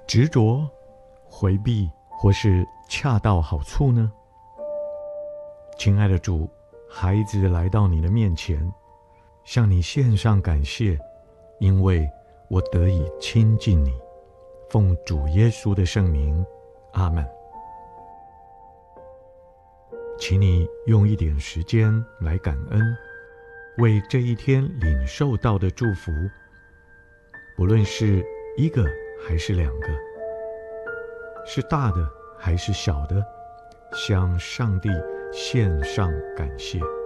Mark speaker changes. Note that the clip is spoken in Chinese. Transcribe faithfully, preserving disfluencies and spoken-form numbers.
Speaker 1: 执着、回避，或是恰到好处呢？亲爱的主，孩子来到你的面前，向你献上感谢，因为我得以亲近你。奉主耶稣的圣名，阿们。请你用一点时间来感恩，为这一天领受到的祝福，不论是一个还是两个，是大的还是小的，向上帝献上感谢。